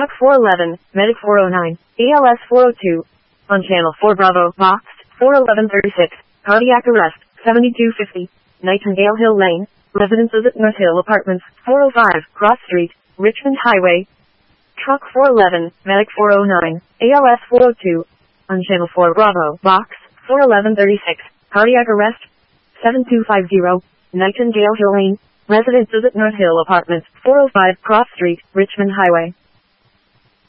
Truck 411, Medic 409, ALS 402. On Channel 4 Bravo, Box 41136, cardiac arrest, 7250, Nightingale Hill Lane, residences at North Hill Apartments, 405, Cross Street, Richmond Highway. Truck 411, Medic 409, ALS 402. On Channel 4 Bravo, Box 41136, cardiac arrest, 7250, Nightingale Hill Lane, residences at North Hill Apartments, 405, Cross Street, Richmond Highway.